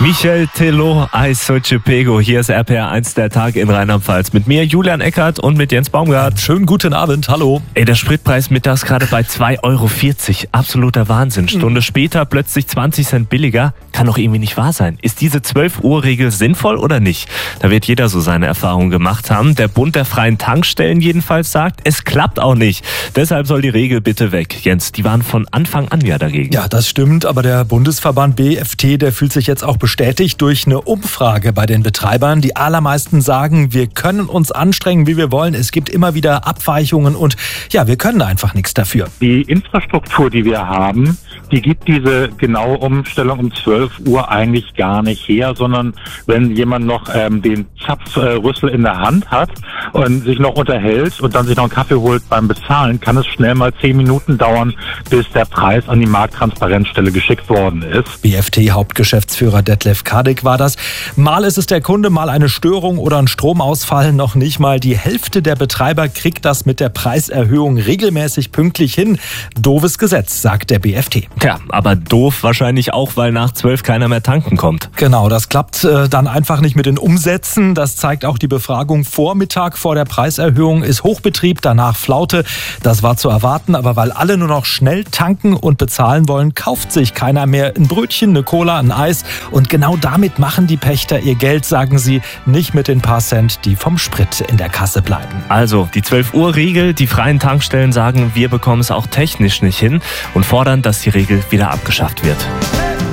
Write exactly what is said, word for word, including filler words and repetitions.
Michel Tello, Eissoce Pego. Hier ist R P R eins der Tag in Rheinland-Pfalz. Mit mir, Julian Eckert, und mit Jens Baumgart. Schönen guten Abend, hallo. Ey, der Spritpreis mittags gerade bei zwei Euro vierzig. Absoluter Wahnsinn. Stunde später plötzlich zwanzig Cent billiger. Kann doch irgendwie nicht wahr sein. Ist diese zwölf Uhr Regel sinnvoll oder nicht? Da wird jeder so seine Erfahrungen gemacht haben. Der Bund der freien Tankstellen jedenfalls sagt, es klappt auch nicht. Deshalb soll die Regel bitte weg. Jens, die waren von Anfang an ja dagegen. Ja, das stimmt, aber der Bundesverband B F T, der fühlt sich jetzt auch bestätigt durch eine Umfrage bei den Betreibern. Die allermeisten sagen, wir können uns anstrengen, wie wir wollen. Es gibt immer wieder Abweichungen und ja, wir können einfach nichts dafür. Die Infrastruktur, die wir haben, die gibt diese genaue Umstellung um zwölf Uhr eigentlich gar nicht her, sondern wenn jemand noch ähm, den Zapfrüssel in der Hand hat und sich noch unterhält und dann sich noch einen Kaffee holt beim Bezahlen, kann es schnell mal zehn Minuten dauern, bis der Preis an die Markttransparenzstelle geschickt worden ist. B F T-Hauptgeschäftsführer Detlef Kadik war das. Mal ist es der Kunde, mal eine Störung oder ein Stromausfall. Noch nicht mal die Hälfte der Betreiber kriegt das mit der Preiserhöhung regelmäßig pünktlich hin. Doofes Gesetz, sagt der B F T. Tja, aber doof wahrscheinlich auch, weil nach zwölf keiner mehr tanken kommt. Genau, das klappt äh, dann einfach nicht mit den Umsätzen. Das zeigt auch die Befragung. Vormittag vor der Preiserhöhung ist Hochbetrieb, danach Flaute. Das war zu erwarten, aber weil alle nur noch schnell tanken und bezahlen wollen, kauft sich keiner mehr ein Brötchen, eine Cola, ein Eis. Und genau damit machen die Pächter ihr Geld, sagen sie, nicht mit den paar Cent, die vom Sprit in der Kasse bleiben. Also, die zwölf Uhr Regel, die freien Tankstellen sagen, wir bekommen es auch technisch nicht hin und fordern, dass die Regel wieder abgeschafft wird.